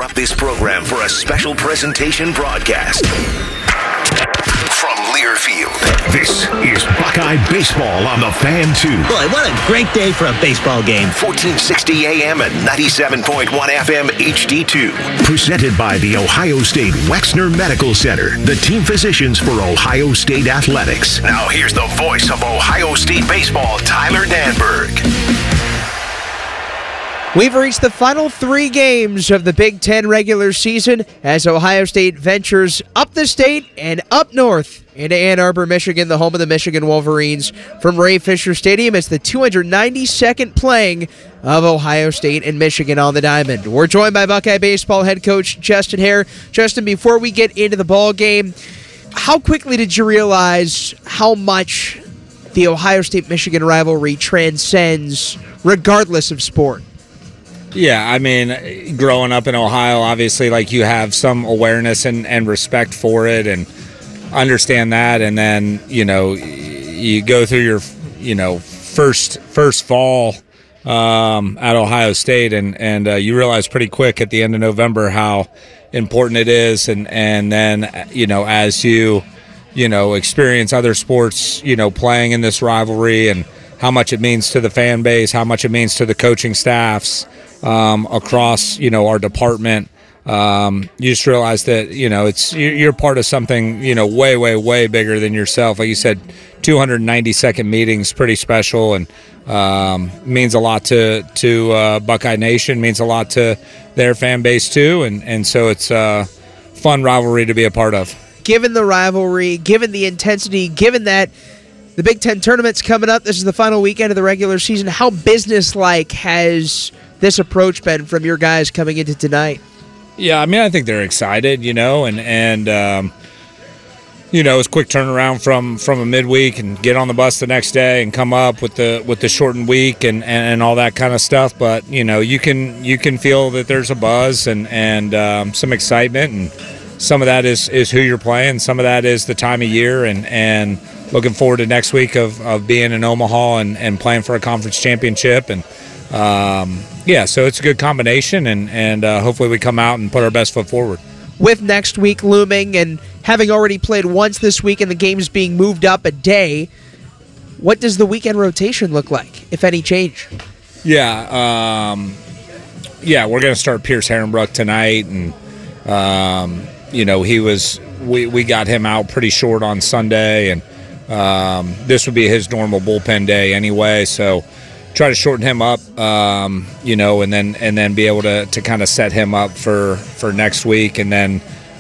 interrupt this program for a special presentation broadcast. From Learfield, this is Buckeye Baseball on the Fan 2. Boy, what a great day for a baseball game. 1460 AM and 97.1 FM HD2. Presented by the Ohio State Wexner Medical Center, the team physicians for Ohio State Athletics. Now here's the voice of Ohio State baseball, Tyler Danberg. We've reached the final 3 games of the Big Ten regular season as Ohio State ventures up the state and up north into Ann Arbor, Michigan, the home of the Michigan Wolverines. From Ray Fisher Stadium, it's the 292nd playing of Ohio State and Michigan on the diamond. We're joined by Buckeye Baseball head coach Justin Hare. Justin, before we get into the ball game, how quickly did you realize how much the Ohio State-Michigan rivalry transcends regardless of sport? Yeah, I mean, growing up in Ohio, obviously, like, you have some awareness and respect for it and understand that. And then, you go through your, first fall at Ohio State and you realize pretty quick at the end of November how important it is. And then, as you experience other sports, playing in this rivalry and how much it means to the fan base, how much it means to the coaching staffs, across, our department. You just realize that, you're part of something, way, way, way bigger than yourself. Like you said, 292nd meetings, pretty special, and means a lot to Buckeye Nation, means a lot to their fan base too, and so it's a fun rivalry to be a part of. Given the rivalry, given the intensity, given that the Big Ten tournament's coming up, this is the final weekend of the regular season, how businesslike has this approach been from your guys coming into tonight? Yeah, I mean, I think they're excited, and it's a quick turnaround from a midweek and get on the bus the next day and come up with the shortened week and all that kind of stuff. But you can feel that there's a buzz and some excitement, and some of that is who you're playing, some of that is the time of year, and looking forward to next week of being in Omaha and playing for a conference championship. And so it's a good combination, and hopefully we come out and put our best foot forward. With next week looming and having already played once this week and the games being moved up a day, what does the weekend rotation look like, if any change? Yeah, we're going to start Pierce Herrenbrook tonight, and we got him out pretty short on Sunday, and this would be his normal bullpen day anyway, so try to shorten him up, and then be able to kind of set him up for next week, and then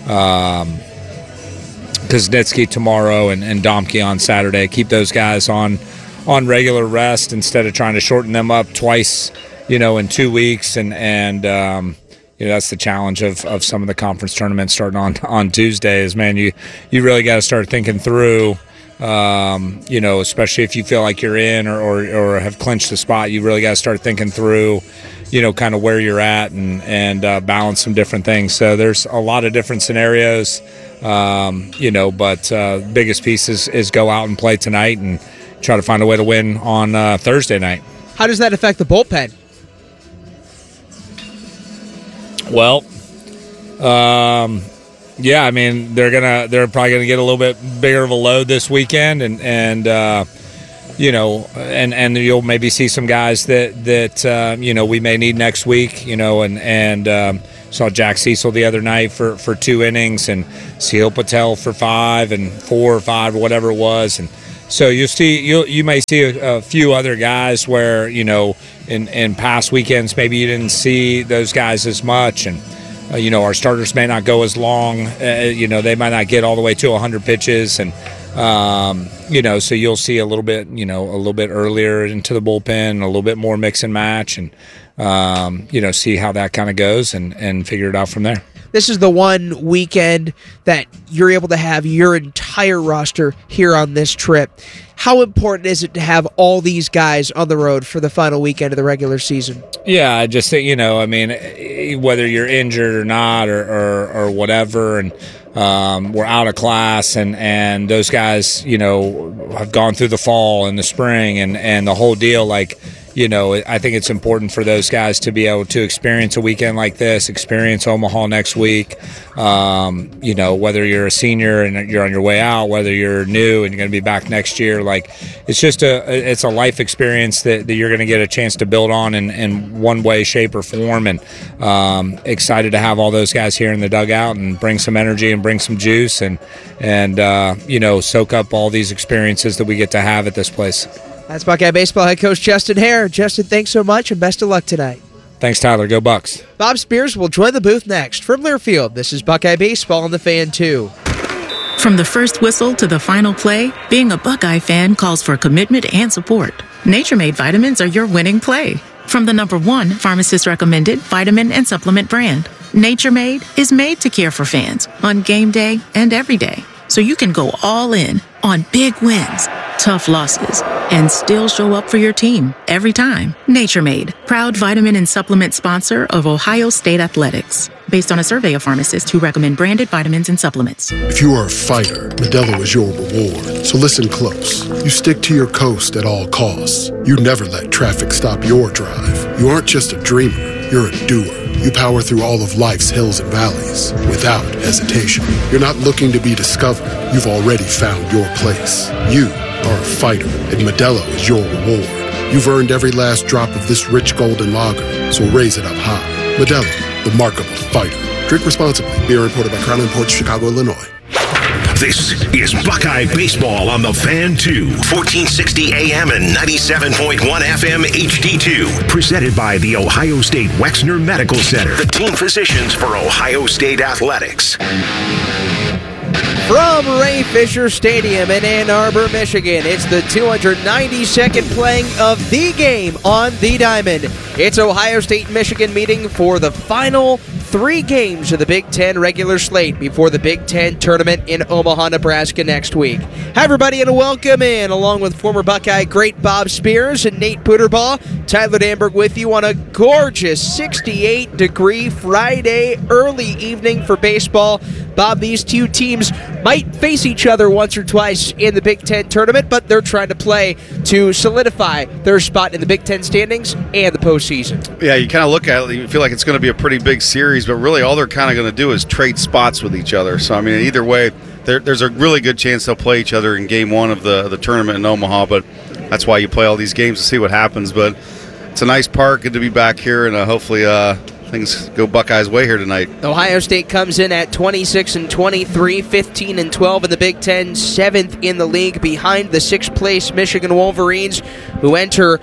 Kuznetsky tomorrow and Domke on Saturday. Keep those guys on regular rest instead of trying to shorten them up twice, in 2 weeks, and that's the challenge of some of the conference tournaments starting on Tuesdays. Man, you really got to start thinking through. Especially if you feel like you're in or have clinched the spot, you really got to start thinking through, kind of where you're at and balance some different things. So there's a lot of different scenarios, but biggest piece is go out and play tonight and try to find a way to win on Thursday night. How does that affect the bullpen? Well, yeah, I mean, they're probably gonna get a little bit bigger of a load this weekend, and you'll maybe see some guys that we may need next week, and saw Jack Cecil the other night for 2 innings, and Sahil Patel for 5 and 4 or 5 or whatever it was, and so you may see a few other guys where in past weekends maybe you didn't see those guys as much, and our starters may not go as long. They might not get all the way to 100 pitches, and so you'll see a little bit earlier into the bullpen, a little bit more mix and match, and see how that kind of goes and figure it out from there. This is the one weekend that you're able to have your entire roster here on this trip. How important is it to have all these guys on the road for the final weekend of the regular season? Yeah, I just think, whether you're injured or not or whatever, and we're out of class, and those guys, have gone through the fall and the spring and the whole deal, like, I think it's important for those guys to be able to experience a weekend like this, experience Omaha next week. Whether you're a senior and you're on your way out, whether you're new and you're going to be back next year, it's just it's a life experience that you're going to get a chance to build on in one way, shape, or form. And excited to have all those guys here in the dugout and bring some energy and bring some juice and soak up all these experiences that we get to have at this place. That's Buckeye Baseball head coach Justin Hare. Justin, thanks so much and best of luck tonight. Thanks, Tyler. Go Bucks. Bob Spears will join the booth next. From Learfield, this is Buckeye Baseball on the Fan 2. From the first whistle to the final play, being a Buckeye fan calls for commitment and support. Nature Made vitamins are your winning play. From the #1 pharmacist-recommended vitamin and supplement brand, Nature Made is made to care for fans on game day and every day. So you can go all in on big wins, tough losses, and still show up for your team every time. Nature Made, proud vitamin and supplement sponsor of Ohio State Athletics. Based on a survey of pharmacists who recommend branded vitamins and supplements. If you are a fighter, Modelo is your reward. So listen close. You stick to your coast at all costs. You never let traffic stop your drive. You aren't just a dreamer, you're a doer. You power through all of life's hills and valleys without hesitation. You're not looking to be discovered. You've already found your place. You are a fighter, and Modelo is your reward. You've earned every last drop of this rich golden lager, so raise it up high. Modelo, the mark of a fighter. Drink responsibly. Beer imported by Crown Imports, Chicago, Illinois. This is Buckeye Baseball on the Fan 2, 1460 AM and 97.1 FM HD2. Presented by the Ohio State Wexner Medical Center, the team physicians for Ohio State Athletics. From Ray Fisher Stadium in Ann Arbor, Michigan, it's the 292nd playing of the game on the diamond. It's Ohio State Michigan meeting for the final 3 games of the Big Ten regular slate before the Big Ten tournament in Omaha, Nebraska next week. Hi, everybody, and welcome in, along with former Buckeye great Bob Spears and Nate Puderbaugh. Tyler Danberg with you on a gorgeous 68-degree Friday early evening for baseball. Bob, these two teams might face each other once or twice in the Big Ten tournament, but they're trying to play to solidify their spot in the Big Ten standings and the postseason. Yeah, you kind of look at it, you feel like it's going to be a pretty big series, but really all they're kind of going to do is trade spots with each other. So, I mean, either way, there's a really good chance they'll play each other in game 1 of the tournament in Omaha, but that's why you play all these games to see what happens. But it's a nice park, good to be back here, and hopefully things go Buckeyes' way here tonight. Ohio State comes in at 26-23, 15-12 in the Big Ten, 7th in the league behind the 6th place Michigan Wolverines, who enter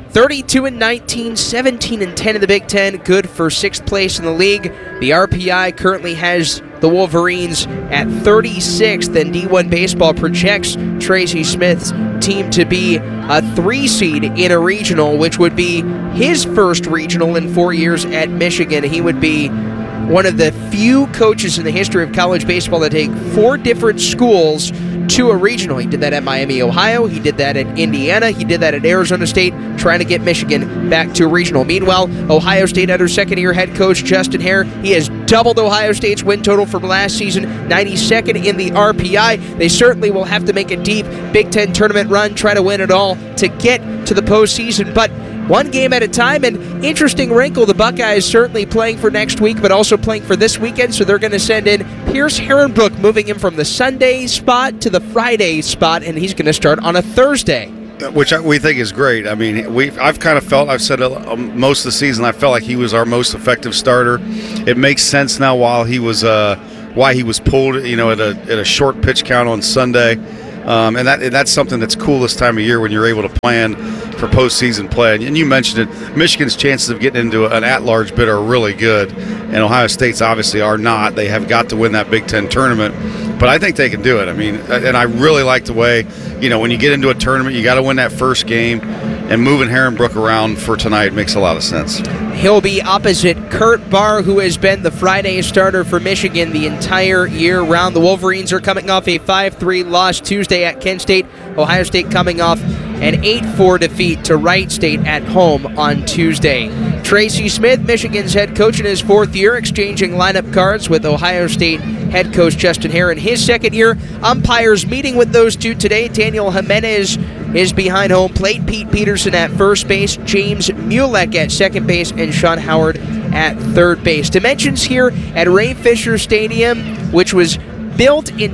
32-19, 17-10 in the Big Ten, good for 6th place in the league. The RPI currently has the Wolverines at 36th, and D1 Baseball projects Tracy Smith's team to be a 3 seed in a regional, which would be his first regional in 4 years at Michigan. He would be one of the few coaches in the history of college baseball that take 4 different schools to a regional. He did that at Miami, Ohio. He did that at Indiana. He did that at Arizona State, trying to get Michigan back to a regional. Meanwhile, Ohio State under second-year head coach Justin Hare, he has doubled Ohio State's win total from last season, 92nd in the RPI. They certainly will have to make a deep Big Ten tournament run, try to win it all to get to the postseason, but one game at a time. An interesting wrinkle, the Buckeyes certainly playing for next week, but also playing for this weekend, so they're going to send in Pierce Herrenbrook, moving him from the Sunday spot to the Friday spot, and he's going to start on a Thursday. Which we think is great. I mean, I've kind of felt, I've said most of the season, I felt like he was our most effective starter. It makes sense now why he was pulled, at a short pitch count on Sunday. And that's something that's cool this time of year when you're able to plan for postseason play. And you mentioned it, Michigan's chances of getting into an at-large bid are really good, and Ohio State's obviously are not. They have got to win that Big Ten tournament, but I think they can do it. I mean, and I really like the way, when you get into a tournament, you got to win that first game, and moving Herrenbrook around for tonight makes a lot of sense. He'll be opposite Kurt Barr, who has been the Friday starter for Michigan the entire year round. The Wolverines are coming off a 5-3 loss Tuesday at Kent State. Ohio State coming off an 8-4 defeat to Wright State at home on Tuesday. Tracy Smith, Michigan's head coach in his 4th year, exchanging lineup cards with Ohio State head coach Justin Hare in his 2nd year. Umpires meeting with those two today. Daniel Jimenez is behind home plate. Pete Peterson at first base, James Mulek at second base, and Sean Howard at third base. Dimensions here at Ray Fisher Stadium, which was built in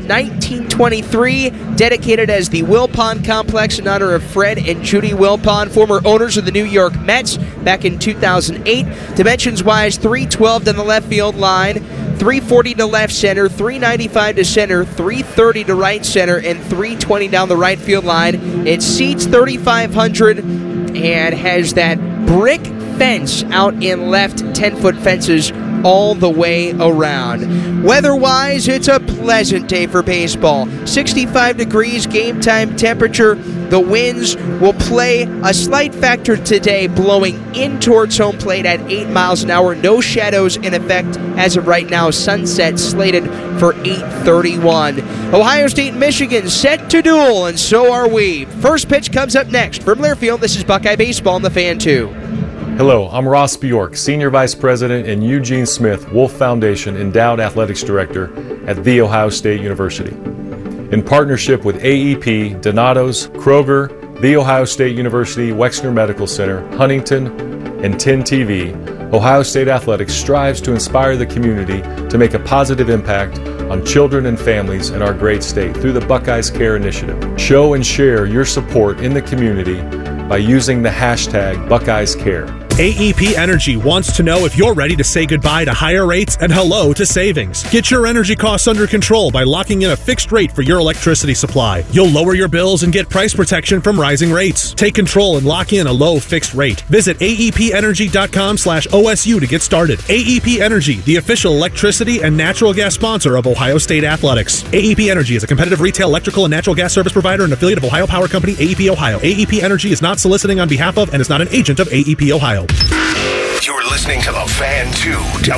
1923, dedicated as the Wilpon Complex in honor of Fred and Judy Wilpon, former owners of the New York Mets back in 2008. Dimensions-wise, 312 down the left field line, 340 to left center, 395 to center, 330 to right center, and 320 down the right field line. It seats 3,500 and has that brick fence out in left, 10-foot fences all the way around. Weather-wise, it's a pleasant day for baseball. 65 degrees game time temperature. The winds will play a slight factor today, blowing in towards home plate at 8 miles an hour. No shadows in effect as of right now. Sunset slated for 8:31. Ohio State and Michigan set to duel, and so are we. First pitch comes up next. From Learfield, this is Buckeye Baseball on the Fan 2. Hello, I'm Ross Bjork, Senior Vice President and Eugene Smith Wolf Foundation Endowed Athletics Director at The Ohio State University. In partnership with AEP, Donato's, Kroger, The Ohio State University Wexner Medical Center, Huntington, and 10 TV, Ohio State Athletics strives to inspire the community to make a positive impact on children and families in our great state through the Buckeyes Care Initiative. Show and share your support in the community by using the hashtag BuckeyesCare. AEP Energy wants to know if you're ready to say goodbye to higher rates and hello to savings. Get your energy costs under control by locking in a fixed rate for your electricity supply. You'll lower your bills and get price protection from rising rates. Take control and lock in a low fixed rate. Visit aepenergy.com/OSU to get started. AEP Energy, the official electricity and natural gas sponsor of Ohio State Athletics. AEP Energy is a competitive retail electrical and natural gas service provider and affiliate of Ohio Power Company, AEP Ohio. AEP Energy is not soliciting on behalf of and is not an agent of AEP Ohio. You're listening to The Fan 2,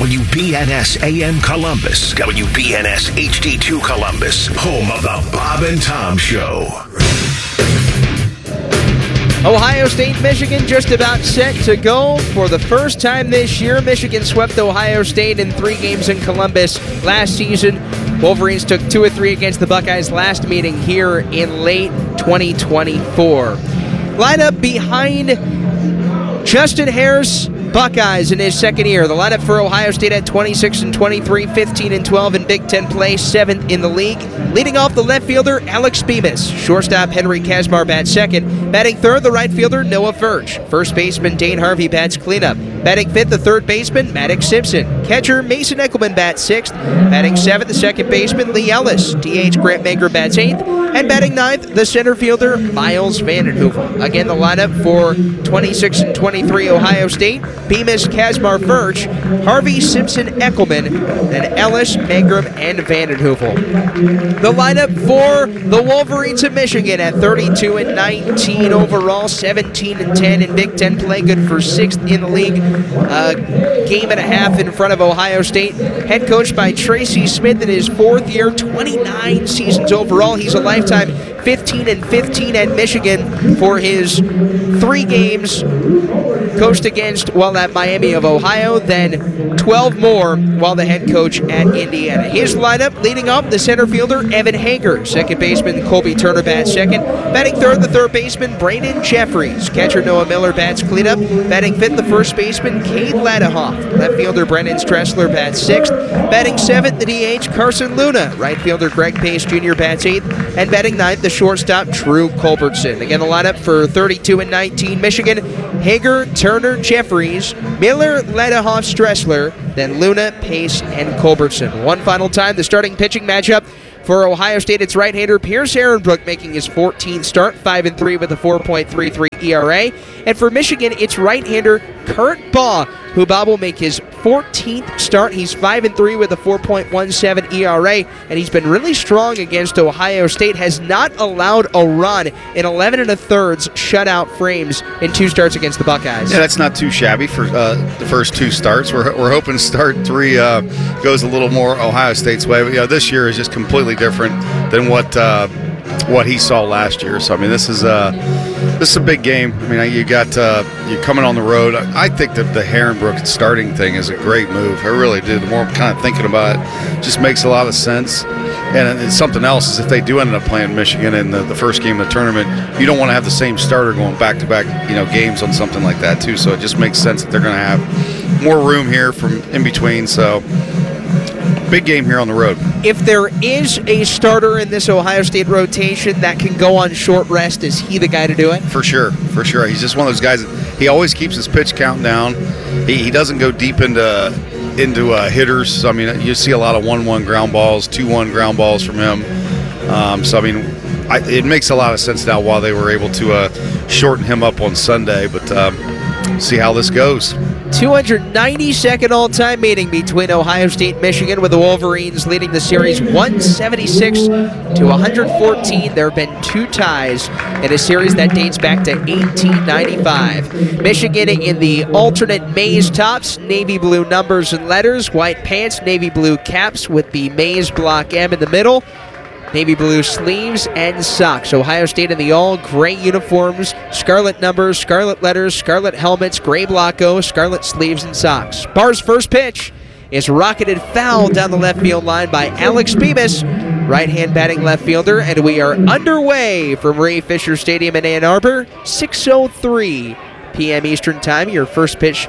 WBNS AM Columbus, WBNS HD2 Columbus, home of the Bob and Tom Show. Ohio State, Michigan just about set to go. For the first time this year, Michigan swept Ohio State in 3 games in Columbus last season. Wolverines took 2 of 3 against the Buckeyes last meeting here in late 2024. Lineup behind Justin Hare's Buckeyes in his 2nd year. The lineup for Ohio State at 26-23, 15-12 in Big Ten play, 7th in the league. Leading off the left fielder, Alex Bemis. Shortstop, Henry Kazmar bats 2nd. Batting 3rd, the right fielder, Noah Verge. First baseman, Dane Harvey bats cleanup. Batting 5th, the 3rd baseman, Maddox Simpson. Catcher, Mason Eckelman bats 6th. Batting 7th, the 2nd baseman, Lee Ellis. DH, Grant Manger bats 8th. And batting 9th, the center fielder, Miles Vandenhoevel. Again, the lineup for 26-23 Ohio State: Bemis, Kazmar, Verge, Harvey, Simpson, Eckelman, then Ellis, Mangrum, and Vandenhoevel. The lineup for the Wolverines of Michigan at 32-19 overall, 17-10 in Big Ten play, good for 6th in the league. Game and a half in front of Ohio State. Head coached by Tracy Smith in his 4th year, 29 seasons overall. He's a lifetime 15-15 at Michigan for his 3 games. Coached against, well, at Miami of Ohio, then 12 more while the head coach at Indiana. His lineup leading up, the center fielder, Evan Hager. Second baseman, Colby Turner bats 2nd. Batting 3rd, the 3rd baseman, Brandon Jeffries. Catcher, Noah Miller bats cleanup. Batting 5th, the 1st baseman, Cade Ladehoff. Left fielder, Brendan Stressler bats 6th. Batting 7th, the DH, Carson Luna. Right fielder, Greg Pace Jr. bats 8th. And batting 9th, the shortstop, Drew Culbertson. Again, the lineup for 32-19 Michigan: Hager, Turner, Jeffries, Miller, Ladehoff, Stressler, then Luna, Pace, and Culbertson. One final time, the starting pitching matchup. For Ohio State, it's right-hander Pierce Ehrenbrook making his 14th start, 5-3 with a 4.33 ERA. And for Michigan, it's right-hander Kurt Baugh, who Bob will make his 14th start. He's 5-3 with a 4.17 ERA, and he's been really strong against Ohio State. Has not allowed a run in 11 1/3 shutout frames in 2 starts against the Buckeyes. Yeah, that's not too shabby for the first 2 starts. We're hoping start 3 goes a little more Ohio State's way. But this year is just completely different than what he saw last year. So I mean, this is This is a big game. I mean, you got you're coming on the road. I think that the Herrenbrook starting thing is a great move. I really do. The more I'm kind of thinking about it, just makes a lot of sense. And it's something else is if they do end up playing Michigan in the first game of the tournament, you don't want to have the same starter going back-to-back games on something like that too. So it just makes sense that they're going to have more room here from in between. So big game here on the road. If there is a starter in this Ohio State rotation that can go on short rest, is he the guy to do it? For sure. He's just one of those guys that he always keeps his pitch count down. He doesn't go deep into hitters. So, I mean, you see a lot of 1-1 ground balls, 2-1 ground balls from him. So, I mean, it makes a lot of sense now why they were able to shorten him up on Sunday. But see how this goes. 292nd all-time meeting between Ohio State and Michigan, with the Wolverines leading the series 176 to 114. There have been 2 ties in a series that dates back to 1895. Michigan in the alternate maize tops, navy blue numbers and letters, white pants, navy blue caps with the maize block M in the middle, navy blue sleeves and socks. Ohio State in the all-gray uniforms, scarlet numbers, scarlet letters, scarlet helmets, gray block O, scarlet sleeves and socks. Barr's first pitch is rocketed foul down the left field line by Alex Bemis, right-hand batting left fielder, and we are underway from Ray Fisher Stadium in Ann Arbor, 6:03 p.m. Eastern Time. Your first pitch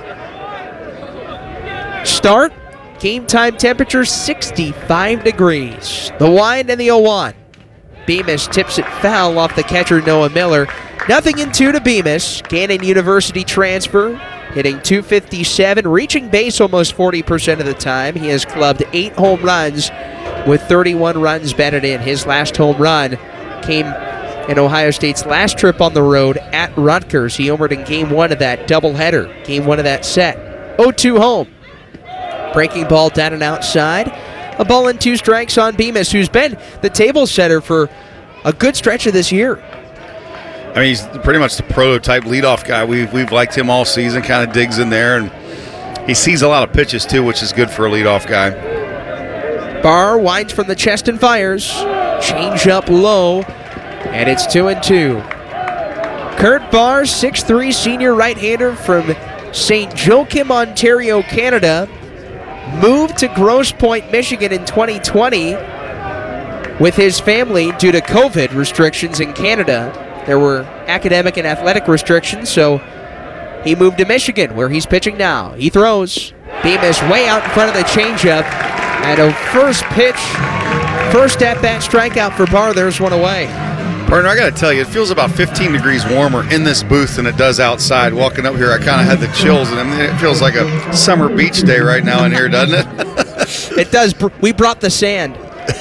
start. Game time temperature 65 degrees. The wind and the 0-1. Bemis tips it foul off the catcher Noah Miller. 0-2 to Bemis. Gannon University transfer, hitting .257, reaching base almost 40% of the time. He has clubbed 8 home runs with 31 runs batted in. His last home run came in Ohio State's last trip on the road at Rutgers. He homered in Game 1 of that doubleheader, Game 1 of that set. 0-2 home. Breaking ball down and outside. A ball and 2 strikes on Bemis, who's been the table setter for a good stretch of this year. I mean, he's pretty much the prototype leadoff guy. We've liked him all season, kind of digs in there, and he sees a lot of pitches too, which is good for a leadoff guy. Barr winds from the chest and fires. Change up low, and it's 2-2. Kurt Barr, 6'3", senior right-hander from St. Joachim, Ontario, Canada, moved to Grosse Pointe, Michigan in 2020 with his family due to COVID restrictions in Canada. There were academic and athletic restrictions, so he moved to Michigan, where he's pitching now. He throws. Bemis way out in front of the changeup. And a first pitch, first at-bat strikeout for Barr. There's one away. Partner, I got to tell you, it feels about 15 degrees warmer in this booth than it does outside. Walking up here, I kind of had the chills, and I mean, it feels like a summer beach day right now in here, doesn't it? It does. We brought the sand.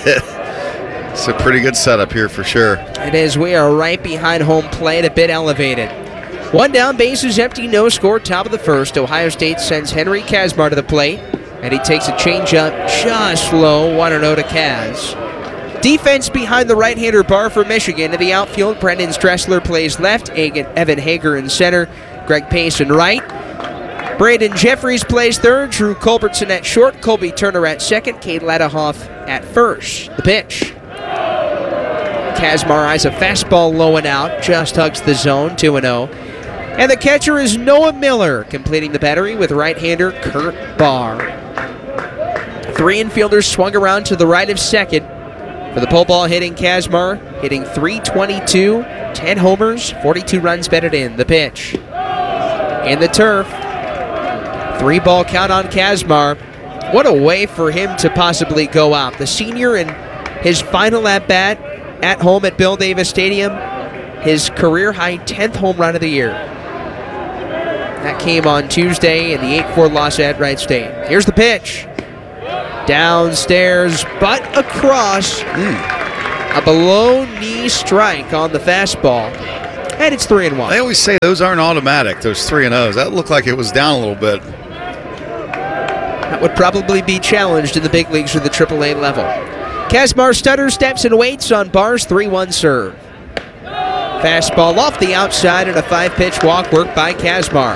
It's a pretty good setup here for sure. It is. We are right behind home plate, a bit elevated. 1 down, bases empty, no score, top of the first. Ohio State sends Henry Kazmar to the plate, and he takes a changeup just low, 1-0 to Kaz. Defense behind the right-hander Barr for Michigan. In the outfield, Brendan Stressler plays left, Evan Hager in center, Greg Payson right. Braden Jeffries plays third, Drew Culbertson at short, Colby Turner at second, Cade Ladahoff at first. The pitch. Kazmar eyes a fastball low and out, just hugs the zone, 2-0. And the catcher is Noah Miller, completing the battery with right-hander Kurt Barr. 3 infielders swung around to the right of second. For the pole ball hitting Kazmar, hitting .322, 10 homers, 42 runs batted in. The pitch. In the turf. 3-ball count on Kazmar. What a way for him to possibly go out. The senior in his final at-bat at home at Bill Davis Stadium, his career-high 10th home run of the year. That came on Tuesday in the 8-4 loss at Wright State. Here's the pitch. Downstairs, but across. A below-knee strike on the fastball. And it's 3-1. They always say those aren't automatic, those 3-0s. That looked like it was down a little bit. That would probably be challenged in the big leagues or the AAA level. Kazmar stutters, steps and waits on Barr's 3-1 serve. Fastball off the outside and a 5-pitch walk worked by Kazmar.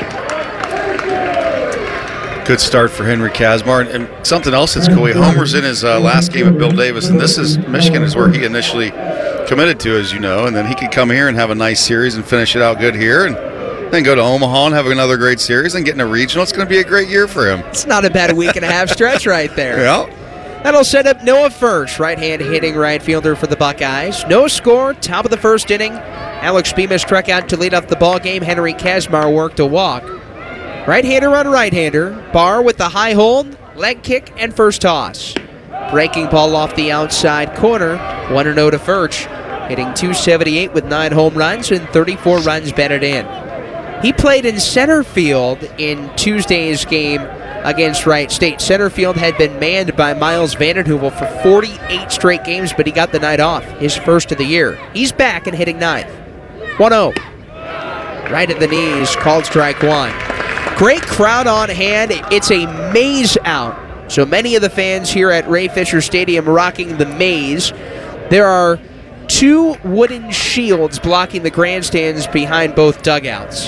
Good start for Henry Kazmar. And something else that's cool, he homers in his last game at Bill Davis, and Michigan is where he initially committed to, as you know, and then he could come here and have a nice series and finish it out good here, and then go to Omaha and have another great series and get in a regional. It's going to be a great year for him. It's not a bad week and a half stretch right there. Yeah. That'll set up Noah Furch, right-hand hitting right fielder for the Buckeyes. No score, top of the first inning. Alex Bemis struck out to lead off the ball game. Henry Kazmar worked a walk. Right-hander on right-hander. Barr with the high hold, leg kick, and first toss. Breaking ball off the outside corner. 1-0 to Furch, hitting .278 with 9 home runs and 34 runs batted in. He played in center field in Tuesday's game against Wright State. Center field had been manned by Miles Vandenheuvel for 48 straight games, but he got the night off, his first of the year. He's back and hitting 9th. 1-0. Right at the knees, called strike 1. Great crowd on hand. It's a maze out. So many of the fans here at Ray Fisher Stadium rocking the maze. There are 2 wooden shields blocking the grandstands behind both dugouts.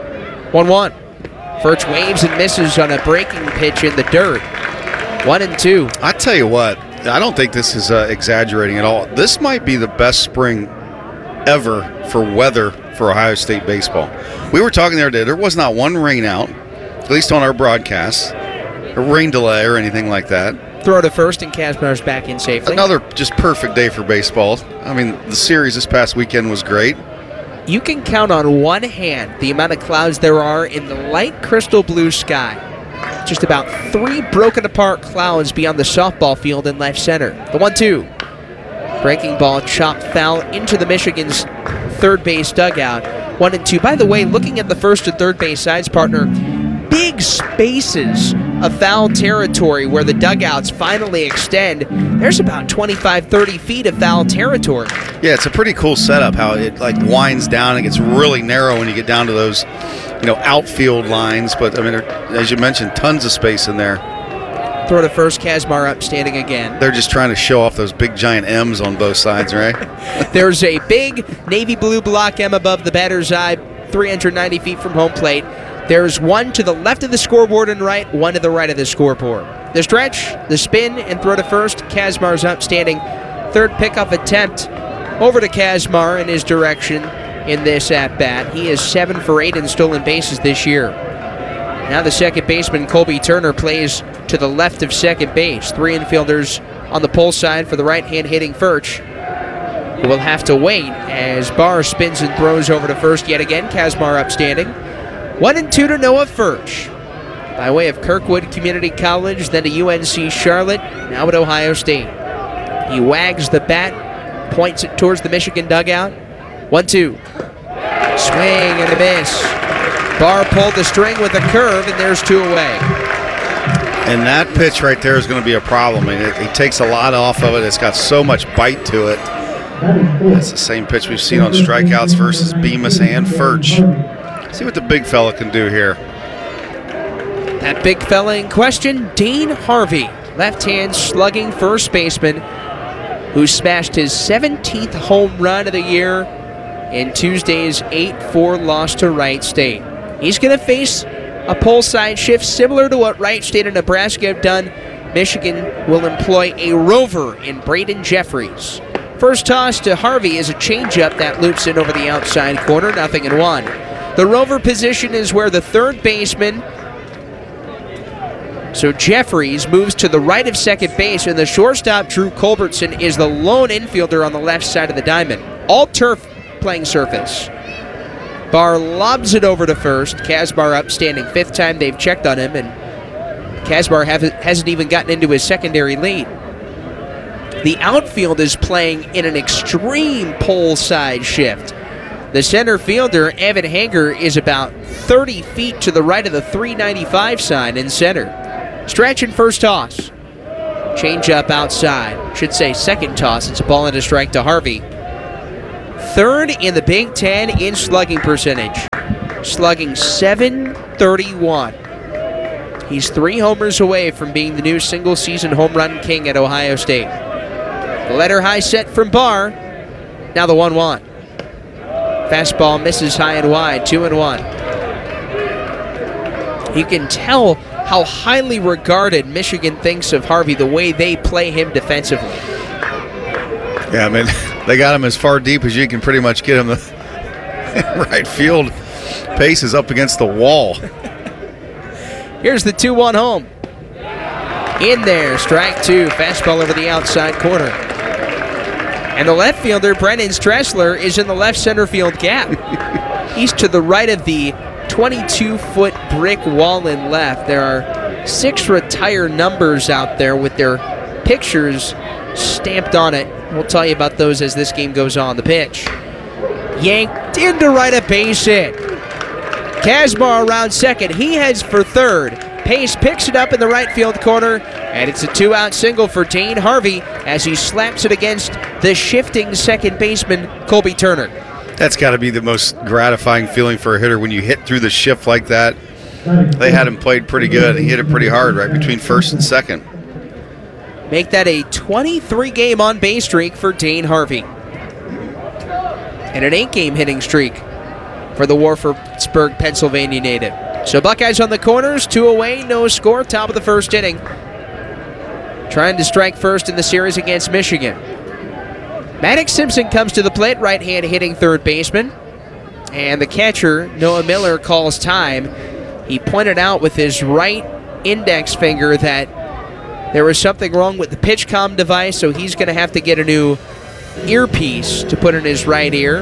1-1. Furch waves and misses on a breaking pitch in the dirt. 1-2. I tell you what, I don't think this is exaggerating at all. This might be the best spring ever for weather for Ohio State baseball. We were talking the other day. There was not one rain out, at least on our broadcast, a rain delay or anything like that. Throw to first and Kazmar's back in safely. Another just perfect day for baseball. I mean, the series this past weekend was great. You can count on one hand the amount of clouds there are in the light crystal blue sky. Just about 3 broken apart clouds beyond the softball field in left center. The 1-2. Breaking ball chopped foul into the Michigan's third base dugout. 1-2. By the way, looking at the first and third base sides, partner, big spaces of foul territory where the dugouts finally extend. There's about 25-30 feet of foul territory. Yeah, it's a pretty cool setup how it like winds down and gets really narrow when you get down to those, outfield lines. But I mean, as you mentioned, tons of space in there. Throw to first, Kazmar up, standing again. They're just trying to show off those big giant M's on both sides, right? There's a big navy blue block M above the batter's eye, 390 feet from home plate. There's one to the left of the scoreboard and right, one to the right of the scoreboard. The stretch, the spin, and throw to first. Kazmar's up, standing. Third pickoff attempt over to Kazmar in his direction in this at-bat. He is 7 for 8 in stolen bases this year. Now the second baseman, Colby Turner, plays to the left of second base. 3 infielders on the pole side for the right-hand hitting Furch, who will have to wait as Barr spins and throws over to first yet again. Kazmar up, standing. 1-2 to Noah Furch. By way of Kirkwood Community College, then to UNC Charlotte, now at Ohio State. He wags the bat, points it towards the Michigan dugout. 1-2. Swing and a miss. Barr pulled the string with a curve, and there's 2 away. And that pitch right there is going to be a problem. I mean, it takes a lot off of it. It's got so much bite to it. That's the same pitch we've seen on strikeouts versus Bemis and Furch. See what the big fella can do here. That big fella in question, Dean Harvey, left-hand slugging first baseman, who smashed his 17th home run of the year in Tuesday's 8-4 loss to Wright State. He's going to face a pole side shift similar to what Wright State and Nebraska have done. Michigan will employ a rover in Braden Jeffries. First toss to Harvey is a changeup that loops in over the outside corner, 0-1. The rover position is where the third baseman, so Jeffries, moves to the right of second base, and the shortstop, Drew Culbertson, is the lone infielder on the left side of the diamond. All turf playing surface. Barr lobs it over to first. Kazmar up, standing. 5th time they've checked on him, and Kazmar hasn't even gotten into his secondary lead. The outfield is playing in an extreme pole side shift. The center fielder, Evan Hanger, is about 30 feet to the right of the 395 sign in center. Stretch and first toss. Change up outside. Should say second toss. It's a ball and a strike to Harvey. 3rd in the Big Ten in slugging percentage. Slugging .731. He's 3 homers away from being the new single-season home run king at Ohio State. The letter high set from Barr. Now the 1-1. Fastball misses high and wide, 2-1. You can tell how highly regarded Michigan thinks of Harvey, the way they play him defensively. Yeah, I mean, They got him as far deep as you can pretty much get him. The right field Pace is up against the wall. Here's the 2-1 home. In there, strike two, fastball over the outside corner. And the left fielder, Brennan Stressler, is in the left center field gap. He's to the right of the 22-foot brick wall in left. There are 6 retired numbers out there with their pictures stamped on it. We'll tell you about those as this game goes on. The pitch. Yanked into right, a base hit. Kazmar around second. He heads for third. Pace picks it up in the right field corner, and it's a 2-out single for Dane Harvey as he slaps it against the shifting second baseman, Colby Turner. That's got to be the most gratifying feeling for a hitter when you hit through the shift like that. They had him played pretty good. He hit it pretty hard right between first and second. Make that a 23-game on-base streak for Dane Harvey. And an 8-game hitting streak for the Warfordsburg, Pennsylvania native. So Buckeyes on the corners, 2 away, no score, top of the first inning. Trying to strike first in the series against Michigan. Maddox Simpson comes to the plate, right-hand hitting third baseman. And the catcher, Noah Miller, calls time. He pointed out with his right index finger that there was something wrong with the PitchCom device, so he's going to have to get a new earpiece to put in his right ear.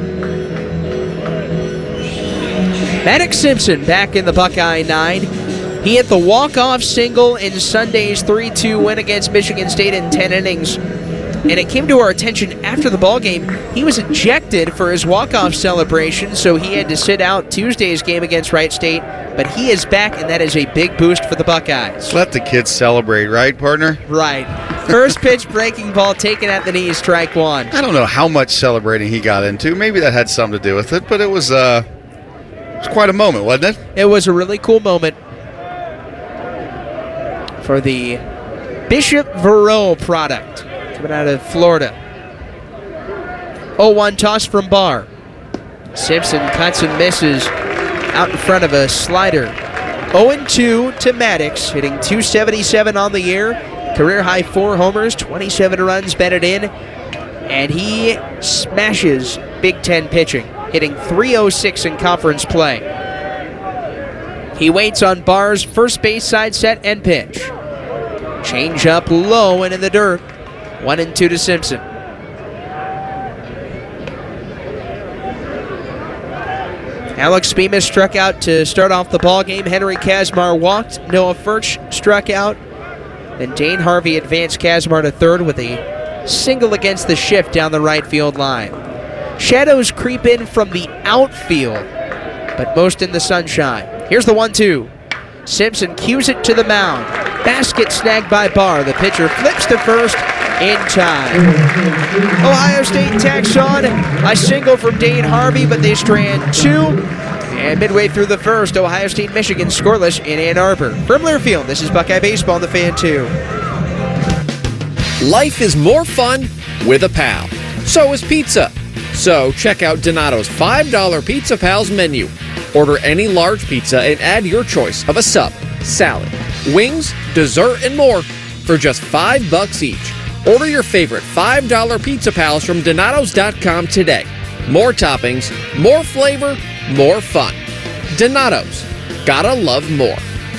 Maddox Simpson back in the Buckeye 9. He hit the walk-off single in Sunday's 3-2 win against Michigan State in 10 innings. And it came to our attention after the ballgame. He was ejected for his walk-off celebration, so he had to sit out Tuesday's game against Wright State. But he is back, and that is a big boost for the Buckeyes. Let the kids celebrate, right, partner? Right. First pitch breaking ball taken at the knees, strike one. I don't know how much celebrating he got into. Maybe that had something to do with it, but it was quite a moment, wasn't it? It was a really cool moment for the Bishop Verot product coming out of Florida. 0-1 toss from Barr. Simpson cuts and misses out in front of a slider. 0-2 to Maddox, hitting .277 on the year. Career high 4 homers, 27 runs batted in. And he smashes Big Ten pitching, hitting .306 in conference play. He waits on Barr's first base side set and pitch. Change up low and in the dirt. 1-2 to Simpson. Alex Bemis struck out to start off the ballgame. Henry Kazmar walked. Noah Furch struck out. Then Dane Harvey advanced Kazmar to third with a single against the shift down the right field line. Shadows creep in from the outfield, but most in the sunshine. Here's the 1-2. Simpson cues it to the mound. Basket snagged by Barr. The pitcher flips to first in time. Ohio State tacks on a single from Dane Harvey, but they strand 2. And midway through the first, Ohio State, Michigan scoreless in Ann Arbor. From Learfield, this is Buckeye Baseball on the Fan 2. Life is more fun with a pal. So is pizza. So check out Donato's $5 Pizza Pals menu. Order any large pizza and add your choice of a sub, salad, wings, dessert, and more for just $5 each. Order your favorite $5 Pizza Pals from Donatos.com today. More toppings, more flavor, more fun. Donato's. Gotta love more.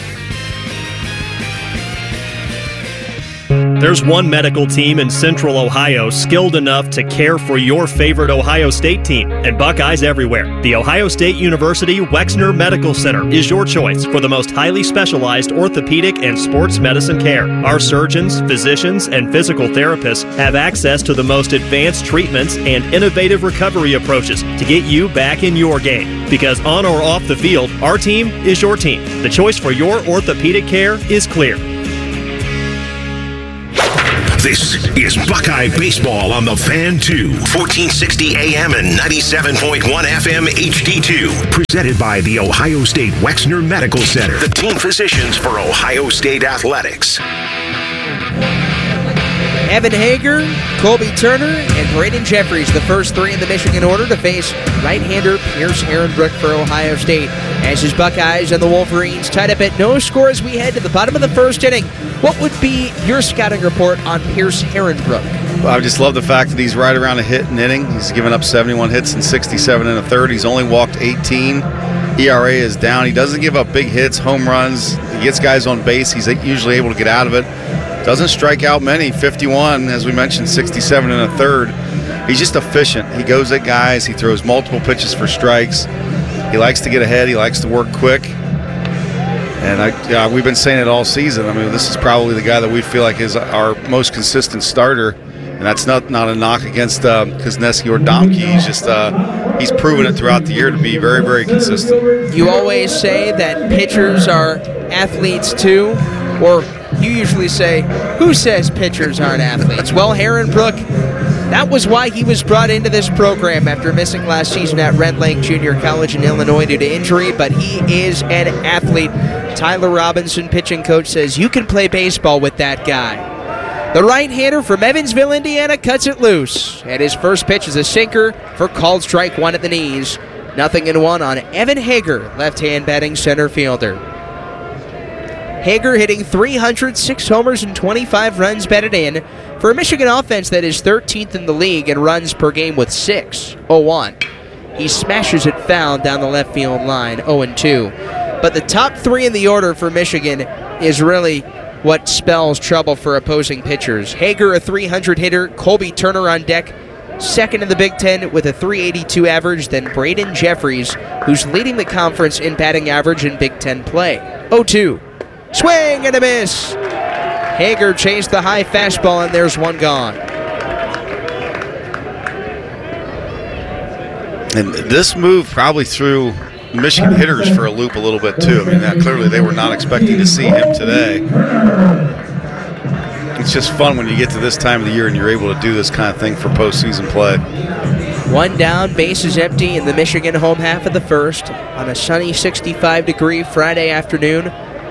There's one medical team in Central Ohio skilled enough to care for your favorite Ohio State team, and Buckeyes everywhere. The Ohio State University Wexner Medical Center is your choice for the most highly specialized orthopedic and sports medicine care. Our surgeons, physicians, and physical therapists have access to the most advanced treatments and innovative recovery approaches to get you back in your game. Because on or off the field, our team is your team. The choice for your orthopedic care is clear. This is Buckeye Baseball on the Fan 2, 1460 AM and 97.1 FM HD2. Presented by the Ohio State Wexner Medical Center, the team physicians for Ohio State Athletics. Evan Hager, Colby Turner, and Braden Jeffries, the first 3 in the Michigan order to face right-hander Pierce Herrenbrook for Ohio State. As his Buckeyes and the Wolverines tied up at no score as we head to the bottom of the first inning. What would be your scouting report on Pierce Herrenbrook? I just love the fact that he's right around a hit an inning. He's given up 71 hits and 67 in a third. He's only walked 18. ERA is down. He doesn't give up big hits, home runs. He gets guys on base. He's usually able to get out of it. Doesn't strike out many. 51, as we mentioned, 67 in a third. He's just efficient. He goes at guys. He throws multiple pitches for strikes. He likes to get ahead. He likes to work quick. And we've been saying it all season. I mean, this is probably the guy that we feel like is our most consistent starter. And that's not a knock against Kuzneski or Domke. He's just he's proven it throughout the year to be very, very consistent. You always say that pitchers are athletes too, or you usually say, who says pitchers aren't athletes? Well, Herrenbrook, that was why he was brought into this program after missing last season at Red Lake Junior College in Illinois due to injury, but he is an athlete. Tyler Robinson, pitching coach, says you can play baseball with that guy. The right-hander from Evansville, Indiana, cuts it loose. And his first pitch is a sinker for called strike one at the knees. 0-1 on Evan Hager, left-hand batting center fielder. Hager hitting .306 homers and 25 runs batted in for a Michigan offense that is 13th in the league in runs per game with 6. 0-1. He smashes it foul down the left field line, 0-2. But the top three in the order for Michigan is really what spells trouble for opposing pitchers. Hager, a .300 hitter. Colby Turner on deck, second in the Big Ten with a .382 average. Then Braden Jeffries, who's leading the conference in batting average in Big Ten play. 0-2. Swing and a miss. Hager chased the high fastball, and there's one gone. And this move probably threw Michigan hitters for a loop a little bit too. I mean, clearly they were not expecting to see him today. It's just fun when you get to this time of the year and you're able to do this kind of thing for postseason play. One down, bases empty in the Michigan home half of the first on a sunny 65-degree Friday afternoon.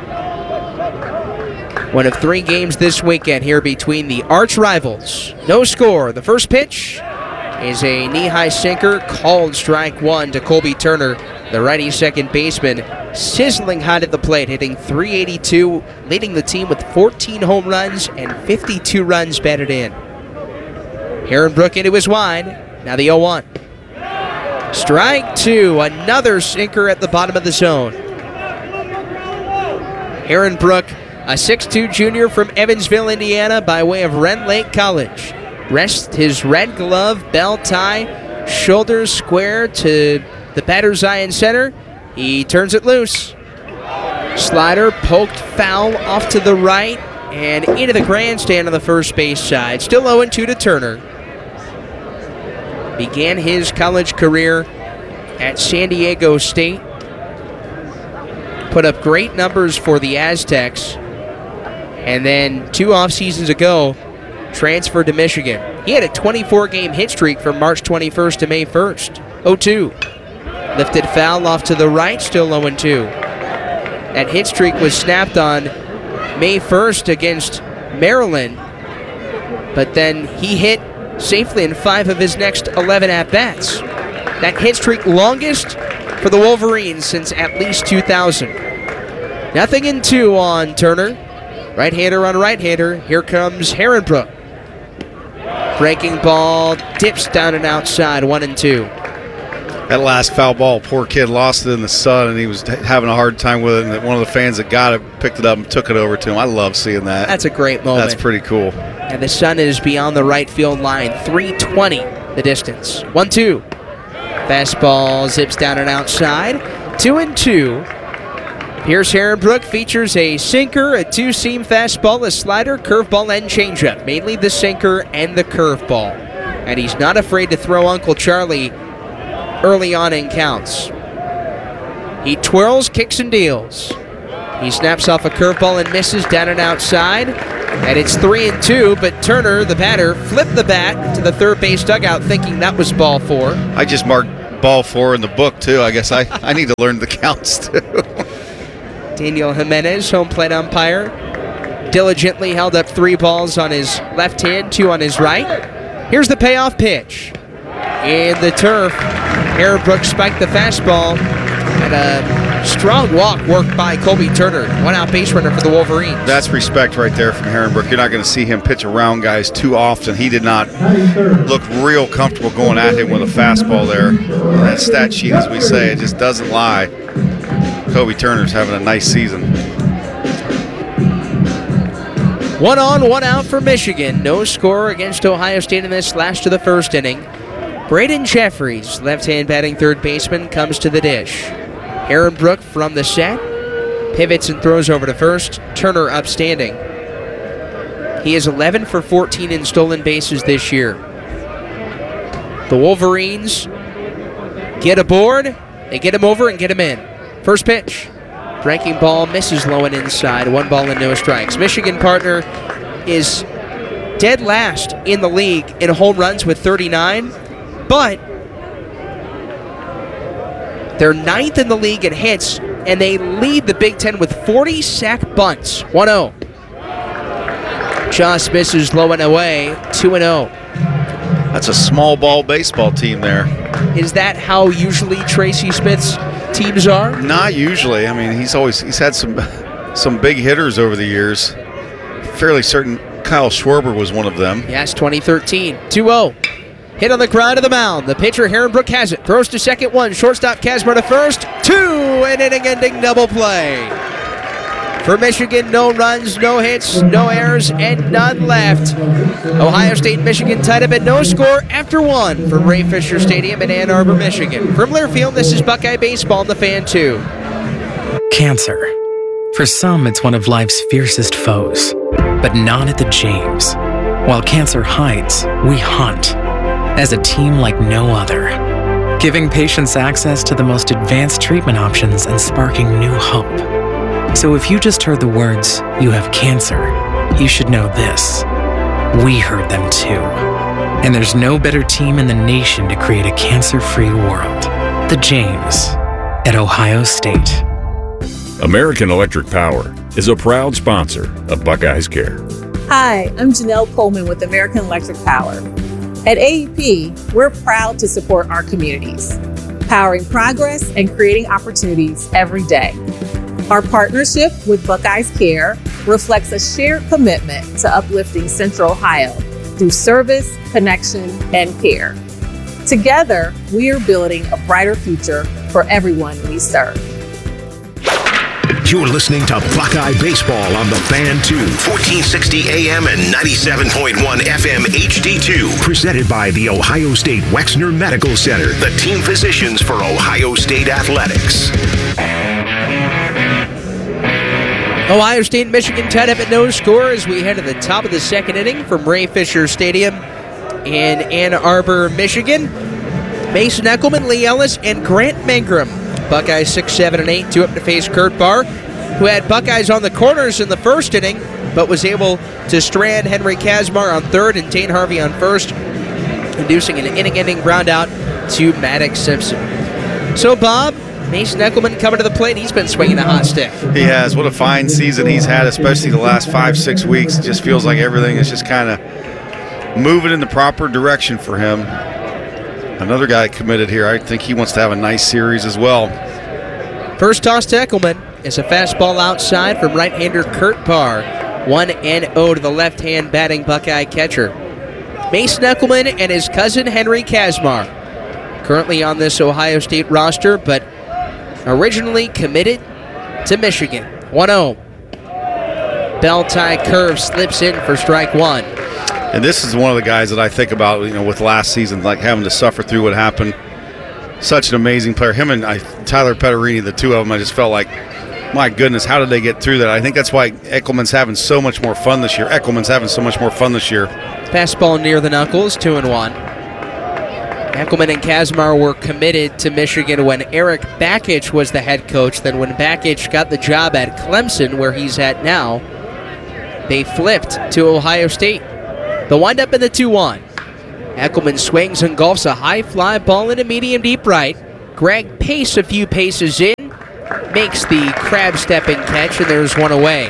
One of 3 games this weekend here between the arch rivals. No score. The first pitch is a knee-high sinker, called strike one to Colby Turner, the righty second baseman, sizzling hot at the plate, hitting .382, leading the team with 14 home runs and 52 runs batted in. Herrenbrook into his wide, now the 0-1. Strike two, another sinker at the bottom of the zone. Herrenbrook, a 6'2 junior from Evansville, Indiana, by way of Red Lake College. Rests his red glove, bell tie, shoulders square to the batter's eye in center. He turns it loose. Slider poked foul off to the right and into the grandstand on the first base side. Still 0-2 to Turner. Began his college career at San Diego State. Put up great numbers for the Aztecs. And then 2 off seasons ago, transferred to Michigan. He had a 24-game hit streak from March 21st to May 1st. 0-2. Lifted foul off to the right, still 0-2. That hit streak was snapped on May 1st against Maryland, but then he hit safely in 5 of his next 11 at-bats. That hit streak longest for the Wolverines since at least 2000. 0-2 on Turner. Right-hander on right-hander. Here comes Herrenbrook. Breaking ball, dips down and outside, 1-2. That last foul ball, poor kid lost it in the sun, and he was having a hard time with it, and one of the fans that got it picked it up and took it over to him. I love seeing that. That's a great moment. That's pretty cool. And the sun is beyond the right field line, 320 the distance. 1-2. Fastball zips down and outside, 2-2. Pierce Herrenbrook features a sinker, a two-seam fastball, a slider, curveball, and changeup. Mainly the sinker and the curveball. And he's not afraid to throw Uncle Charlie early on in counts. He twirls, kicks, and deals. He snaps off a curveball and misses down and outside. And it's 3-2, but Turner, the batter, flipped the bat to the third base dugout thinking that was ball 4. I just marked ball 4 in the book, too. I guess I need to learn the counts, too. Daniel Jimenez, home plate umpire, diligently held up 3 balls on his left hand, 2 on his right. Here's the payoff pitch. In the turf, Herrenbrook spiked the fastball, and a Strong walk worked by Colby Turner. One-out base runner for the Wolverines. That's respect right there from Herrenbrook. You're not going to see him pitch around guys too often. He did not look real comfortable going at him with a fastball there. That stat sheet, as we say, it just doesn't lie. Colby Turner's having a nice season. 1 on, 1 out for Michigan. No score against Ohio State in this last of the first inning. Braden Jeffries, left-hand batting third baseman, comes to the dish. Herrenbrook from the set, pivots and throws over to first. Turner upstanding. He is 11 for 14 in stolen bases this year. The Wolverines get aboard, they get him over and get him in. First pitch, breaking ball, misses low and inside. 1 ball and no strikes. Michigan partner is dead last in the league in home runs with 39, but they're 9th in the league in hits, and they lead the Big Ten with 40 sack bunts. 1-0. Just misses low and away. 2-0. That's a small ball baseball team there. Is that how usually Tracy Smith's teams are? Not usually. I mean, he's had some big hitters over the years. Fairly certain Kyle Schwarber was one of them. Yes, 2013. 2-0. Hit on the ground of the mound. The pitcher, Herrenbrook, has it. Throws to second, 1. Shortstop, Kasmar to first. 2. An inning-ending double play. For Michigan, no runs, no hits, no errors, and none left. Ohio State and Michigan tied up at no score after 1 from Ray Fisher Stadium in Ann Arbor, Michigan. From Learfield, this is Buckeye Baseball on the Fan 2. Cancer. For some, it's one of life's fiercest foes, but not at the James. While cancer hides, we hunt. As a team like no other, giving patients access to the most advanced treatment options and sparking new hope. So if you just heard the words, "you have cancer," you should know this. We heard them too. And there's no better team in the nation to create a cancer-free world. The James at Ohio State. American Electric Power is a proud sponsor of Buckeyes Care. Hi, I'm Janelle Coleman with American Electric Power. At AEP, we're proud to support our communities, powering progress and creating opportunities every day. Our partnership with Buckeyes Care reflects a shared commitment to uplifting Central Ohio through service, connection, and care. Together, we are building a brighter future for everyone we serve. You're listening to Buckeye Baseball on the Fan 2, 1460 AM and 97.1 FM HD2. Presented by the Ohio State Wexner Medical Center, the team physicians for Ohio State Athletics. Ohio State and Michigan tied up at no score as we head to the top of the second inning from Ray Fisher Stadium in Ann Arbor, Michigan. Mason Eckelman, Lee Ellis, and Grant Mangrum. Buckeyes 6, 7, and 8, 2 up to face Kurt Barr, who had Buckeyes on the corners in the first inning, but was able to strand Henry Kasmar on third and Dane Harvey on first, inducing an inning-ending ground out to Maddox Simpson. So, Bob, Mason Eckelman coming to the plate. He's been swinging the hot stick. He has. What a fine season he's had, especially the last 5-6 weeks. It just feels like everything is just kind of moving in the proper direction for him. Another guy committed here. I think he wants to have a nice series as well. First toss to Eckelman is a fastball outside from right-hander Kurt Barr. 1-0 to the left-hand batting Buckeye catcher. Mason Eckelman and his cousin Henry Kasmar, currently on this Ohio State roster, but originally committed to Michigan. 1-0. Bell tie curve slips in for strike 1. And this is one of the guys that I think about, with last season, like having to suffer through what happened. Such an amazing player. Him and Tyler Petterini, the two of them, I just felt like, my goodness, how did they get through that? I think that's why Eckelman's having so much more fun this year. Fastball near the knuckles, 2-1. Eckelman and Kasmar were committed to Michigan when Eric Bakich was the head coach. Then when Bakich got the job at Clemson, where he's at now, they flipped to Ohio State. The windup in the 2-1. Eckelman swings and golfs a high fly ball into medium deep right. Greg Pace a few paces in, makes the crab stepping catch, and there's one away.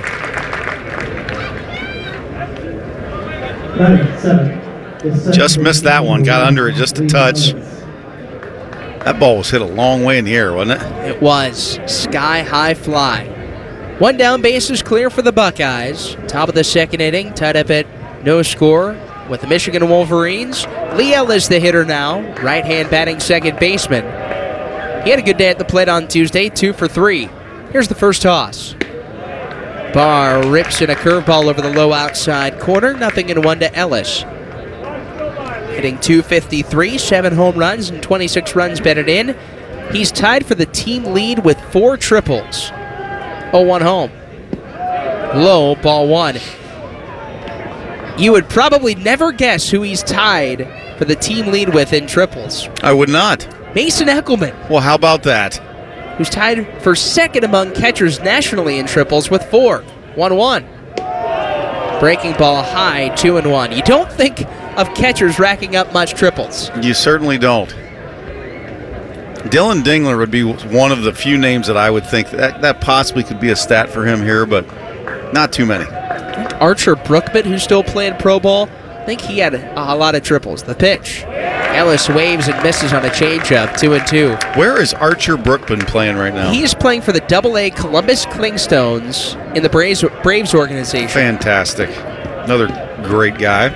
Just missed that one. Got under it just a touch. That ball was hit a long way in the air, wasn't it? It was. Sky-high fly. One down, bases clear for the Buckeyes. Top of the second inning, tied up at no score with the Michigan Wolverines. Lee Ellis the hitter now, right-hand batting second baseman. He had a good day at the plate on Tuesday, 2 for 3. Here's the first toss. Barr rips in a curveball over the low outside corner, 0-1 to Ellis. Hitting .253, 7 home runs and 26 runs batted in. He's tied for the team lead with 4 triples. 0-1 home. Low, ball 1. You would probably never guess who he's tied for the team lead with in triples. I would not. Mason Eckelman. Well, how about that? Who's tied for second among catchers nationally in triples with 4. 1-1. Breaking ball high, 2-1. You don't think of catchers racking up much triples. You certainly don't. Dylan Dingler would be one of the few names that I would think that possibly could be a stat for him here, but not too many. Archer Brookman, who's still playing pro ball, I think he had a lot of triples. The pitch. Ellis waves and misses on a changeup, 2-2. Where is Archer Brookman playing right now? He's playing for the AA Columbus Clingstones in the Braves organization. Fantastic. Another great guy.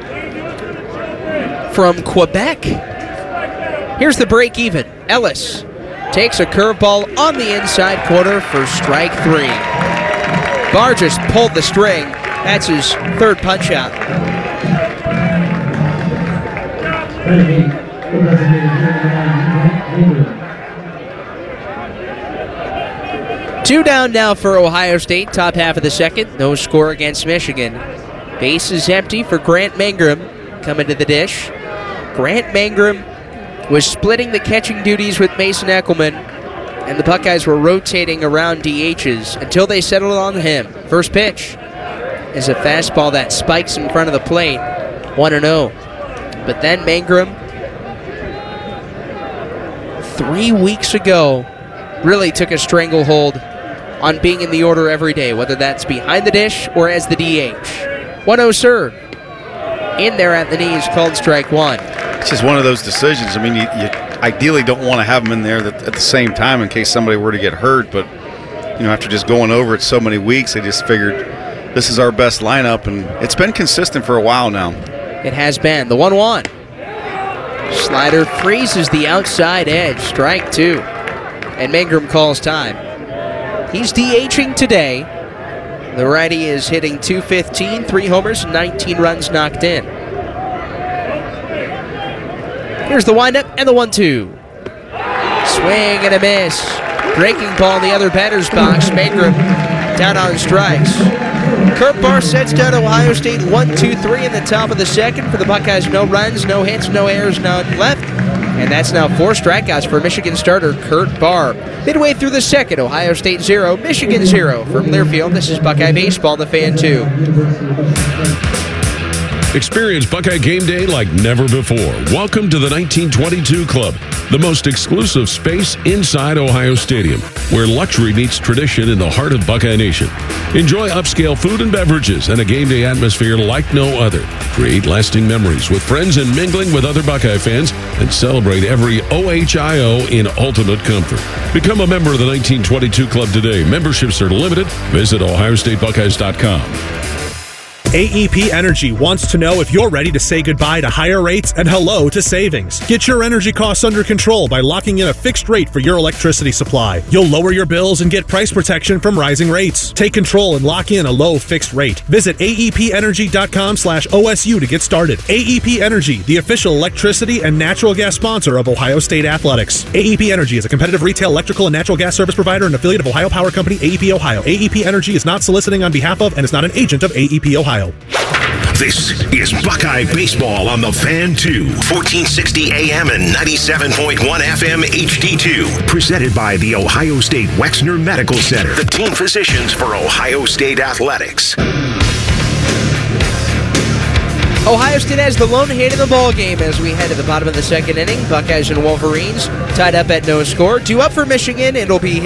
From Quebec. Here's the break even. Ellis takes a curveball on the inside corner for strike 3. Barr just pulled the string. That's his third punch out. Two down now for Ohio State, top half of the second. No score against Michigan. Base is empty for Grant Mangrum coming to the dish. Grant Mangrum was splitting the catching duties with Mason Eckelman, and the Buckeyes were rotating around DHs until they settled on him. First pitch is a fastball that spikes in front of the plate, 1-0. But then Mangrum, 3 weeks ago, really took a stranglehold on being in the order every day, whether that's behind the dish or as the DH. 1-0 serve. In there at the knees, called strike 1. It's just one of those decisions. I mean, you ideally don't want to have them in there at the same time in case somebody were to get hurt, but after just going over it so many weeks, they just figured this is our best lineup, and it's been consistent for a while now. It has been. The 1-1. Slider freezes the outside edge, strike 2. And Mangrum calls time. He's DHing today. The righty is hitting .215, 3 homers, 19 runs knocked in. Here's the windup and the 1-2. Swing and a miss. Breaking ball in the other batter's box. Mangrum down on strikes. Kurt Barr sets down Ohio State 1-2-3 in the top of the second. For the Buckeyes, no runs, no hits, no errors, none left. And that's now 4 strikeouts for Michigan starter Kurt Barr. Midway through the second, Ohio State 0, Michigan 0. From Learfield, this is Buckeye Baseball, the Fan 2. Experience Buckeye Game Day like never before. Welcome to the 1922 Club, the most exclusive space inside Ohio Stadium, where luxury meets tradition in the heart of Buckeye Nation. Enjoy upscale food and beverages and a game day atmosphere like no other. Create lasting memories with friends and mingling with other Buckeye fans, and celebrate every OHIO in ultimate comfort. Become a member of the 1922 Club today. Memberships are limited. Visit OhioStateBuckeyes.com. AEP Energy wants to know if you're ready to say goodbye to higher rates and hello to savings. Get your energy costs under control by locking in a fixed rate for your electricity supply. You'll lower your bills and get price protection from rising rates. Take control and lock in a low fixed rate. Visit aepenergy.com/OSU to get started. AEP Energy, the official electricity and natural gas sponsor of Ohio State Athletics. AEP Energy is a competitive retail electrical and natural gas service provider and affiliate of Ohio Power Company, AEP Ohio. AEP Energy is not soliciting on behalf of and is not an agent of AEP Ohio. This is Buckeye Baseball on the Fan 2, 1460 AM and 97.1 FM HD2. Presented by the Ohio State Wexner Medical Center, the team physicians for Ohio State Athletics. Ohio State has the lone hit in the ball game as we head to the bottom of the second inning. Buckeyes and Wolverines tied up at no score. Due up for Michigan, it'll be